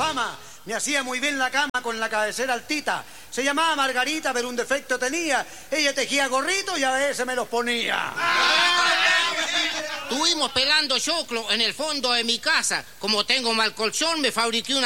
fama. Me hacía muy bien la cama con la cabecera altita. Se llamaba Margarita, pero un defecto tenía. Ella tejía gorritos y a veces me los ponía. Estuvimos pelando choclo en el fondo de mi casa. Como tengo mal colchón, me fabriqué una